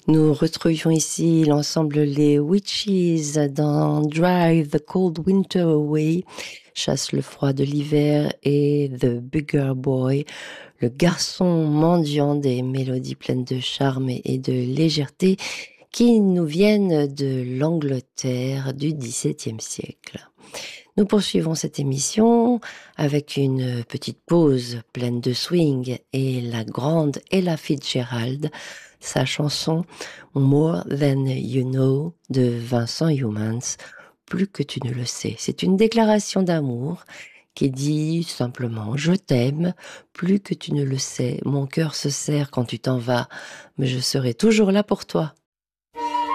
Nous retrouvions ici l'ensemble Les Witches dans Drive the Cold Winter Away, Chasse le froid de l'hiver, et The Bigger Boy, le garçon mendiant, des mélodies pleines de charme et de légèreté qui nous viennent de l'Angleterre du XVIIe siècle. Nous poursuivons cette émission avec une petite pause pleine de swing et la grande Ella Fitzgerald, sa chanson More Than You Know de Vincent Youmans, plus que tu ne le sais. C'est une déclaration d'amour qui dit simplement « Je t'aime, plus que tu ne le sais, mon cœur se serre quand tu t'en vas, mais je serai toujours là pour toi ».